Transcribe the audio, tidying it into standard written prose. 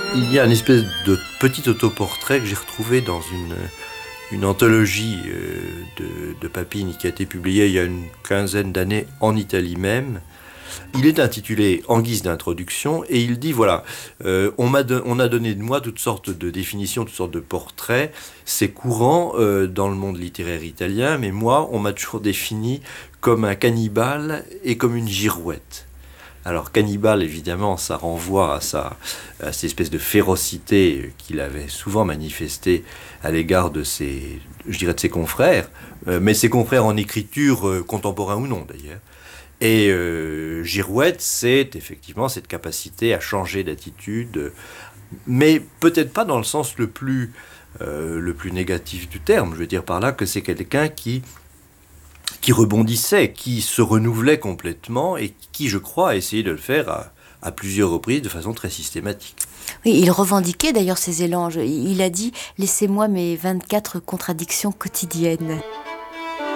Il y a une espèce de petit autoportrait que j'ai retrouvé dans une anthologie de Papini qui a été publiée il y a une quinzaine d'années en Italie même. Il est intitulé En guise d'introduction et il dit voilà, on a donné de moi toutes sortes de définitions, toutes sortes de portraits. C'est courant dans le monde littéraire italien, mais moi, on m'a toujours défini comme un cannibale et comme une girouette. Alors cannibale, évidemment, ça renvoie à cette espèce de férocité qu'il avait souvent manifestée à l'égard de ses confrères, mais ses confrères en écriture, contemporains ou non d'ailleurs. Et girouette, c'est effectivement cette capacité à changer d'attitude, mais peut-être pas dans le sens le plus négatif du terme. Je veux dire par là que c'est quelqu'un qui rebondissait, qui se renouvelait complètement et qui, je crois, a essayé de le faire à plusieurs reprises de façon très systématique. Oui, il revendiquait d'ailleurs ces élanges. Il a dit « Laissez-moi mes 24 contradictions quotidiennes ».